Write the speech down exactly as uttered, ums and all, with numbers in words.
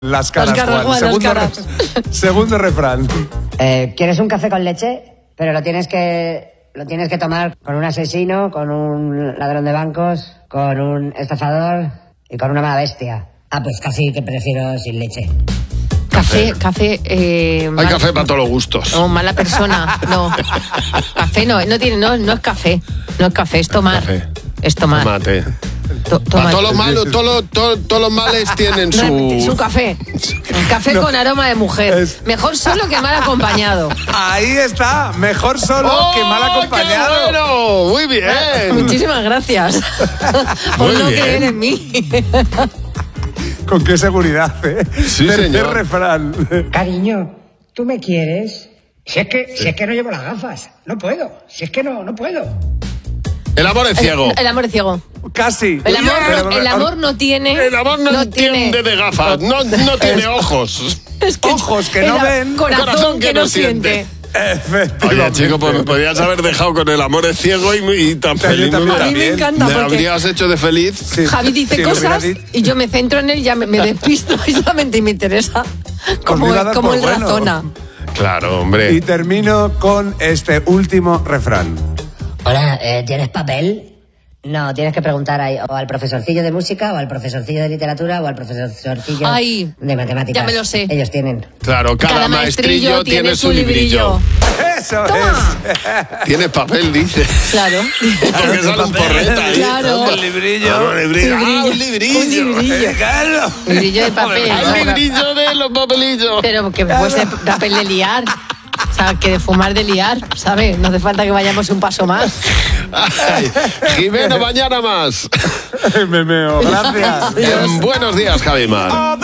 Las caras, las caras Juan. Juan, Segundo, las caras. Re, segundo refrán. Eh, ¿Quieres un café con leche? Pero lo tienes que lo tienes que tomar con un asesino, con un ladrón de bancos, con un estafador y con una mala bestia. Ah, pues casi que prefiero sin leche. Café, café... Eh, Hay mal, café para todos los gustos. No, mala persona, no. Café no, no tiene, no, no es café. No es café, es tomar. Café. Es tomar. Tómate. To, toma. Para todos los malos, todos los, todos, todos los males tienen su... No, su café. Café No. con aroma de mujer. Es- Mejor solo que mal acompañado. Ahí está. Mejor solo ¡Oh, que mal acompañado. ¡Qué bueno! Muy bien. Muchísimas gracias por Muy no bien. creer en mí. Con qué seguridad, ¿eh? Sí, Tercer señor. refrán. Cariño, ¿tú me quieres? Si es que, si es que no llevo las gafas, no puedo. Si es que no, no puedo. El amor es ciego. El, el amor es ciego. Casi. El amor, Pero- el amor no tiene... El amor no, entiende de gafas, no, no tiene ojos. es que- ojos que no el a- ven, Corazón, que, no siente. Efectivamente. Oye, chico, pues me podrías haber dejado con el amor es ciego y, y tan Yo feliz. también, me- A mí me encanta ¿Me porque habrías hecho de feliz? Sí, Javi dice si lo hubiera cosas dicho. y yo me centro en él y ya me, me despisto y solamente me interesa como, Pues me iba a dar como por él bueno. razona. Claro, hombre. Y termino con este último refrán. Hola, eh, ¿tienes papel? No, tienes que preguntar ahí o al profesorcillo de música, o al profesorcillo de literatura, o al profesorcillo Ay, de matemáticas. ya me lo sé. Ellos tienen. Claro, cada, maestrillo tiene su librillo. Eso Toma. es. Tienes papel, dice. Claro. Porque sale un porreta ahí. Claro. El librillo. Ah, un librillo. Ah, un Un librillo. librillo. Claro. Librillo de papel. El librillo de los papelillos. Pero que puede ser papel de liar. O sea, que de fumar de liar, ¿sabes? No hace falta que vayamos un paso más. Ay, Jimeno, mañana más. Me meo. Gracias. En Buenos Días, Javi Mar.